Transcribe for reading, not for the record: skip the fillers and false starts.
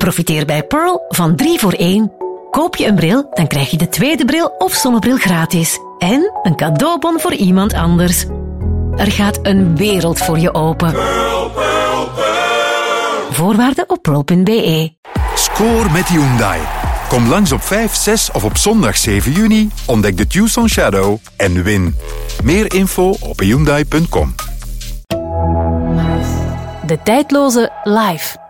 Profiteer bij Pearl van 3 voor 1. Koop je een bril, dan krijg je de tweede bril of zonnebril gratis. En een cadeaubon voor iemand anders. Er gaat een wereld voor je open. Pearl, Pearl, Pearl. Voorwaarden op pearl.be. Score met Hyundai. Kom langs op 5, 6 of op zondag 7 juni, ontdek de Tucson Shadow en win. Meer info op hyundai.com. De tijdloze Live.